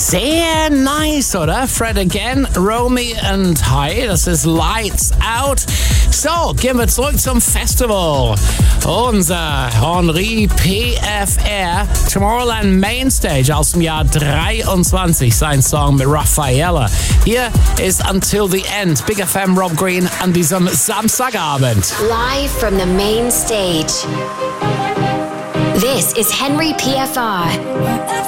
Sehr nice, oder? Fred again, Romy and Hi, das ist Lights Out. So, gehen wir zurück zum Festival. Unser Henri PFR, Tomorrowland Mainstage aus dem Jahr 23, sein Song mit Raffaella. Hier ist Until the End, Big FM Rob Green an diesem Samstagabend. Live from the main stage. This is Henry PFR.